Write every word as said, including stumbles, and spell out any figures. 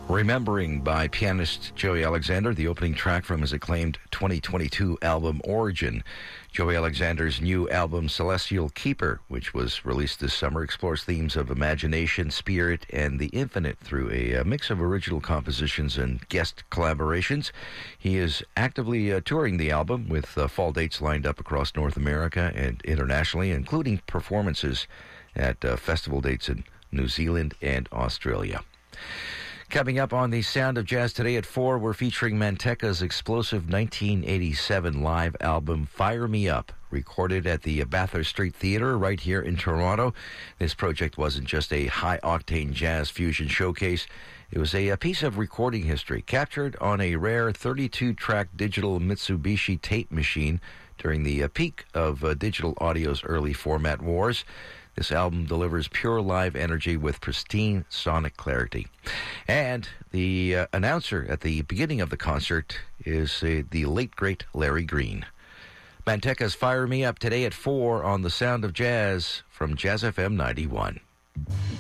Remembering by pianist Joey Alexander, the opening track from his acclaimed twenty twenty-two album Origin. Joey Alexander's new album Celestial Keeper, which was released this summer, explores themes of imagination, spirit, and the infinite through a, a mix of original compositions and guest collaborations. He is actively uh, touring the album with uh, fall dates lined up across North America and internationally, including performances at uh, festival dates in New Zealand and Australia. Coming up on the Sound of Jazz today at four, we're featuring Manteca's explosive nineteen eighty-seven live album, Fire Me Up, recorded at the Bathurst Street Theatre right here in Toronto. This project wasn't just a high-octane jazz fusion showcase. It was a, a piece of recording history captured on a rare thirty-two track digital Mitsubishi tape machine during the uh, peak of uh, digital audio's early format wars. This album delivers pure live energy with pristine sonic clarity. And the uh, announcer at the beginning of the concert is uh, the late, great Larry Green. Manteca's Fire Me Up today at four on the Sound of Jazz from Jazz F M ninety-one.